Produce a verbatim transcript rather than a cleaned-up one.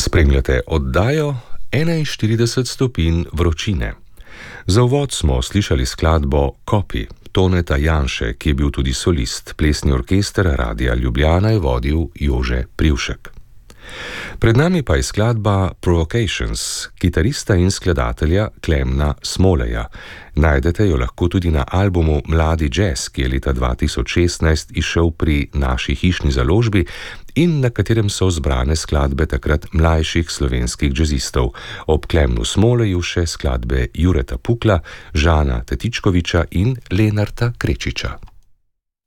Spremljate oddajo enainštirideset stopinj vročine. Za uvod smo slišali skladbo Kopi Toneta Janše, ki je bil tudi solist. Plesni orkester Radia Ljubljana je vodil Jože Privšek. Pred nami pa je skladba Provocations, kitarista in skladatelja Klemna Smoleja. Najdete jo lahko tudi na albumu Mladi jazz, ki je leta dva tisoč šestnajst izšel pri naši hišni založbi in na katerem so zbrane skladbe takrat mlajših slovenskih jazzistov. Ob Klemnu Smoleju še skladbe Jureta Pukla, Žana Tetičkoviča in Lenarta Krečiča.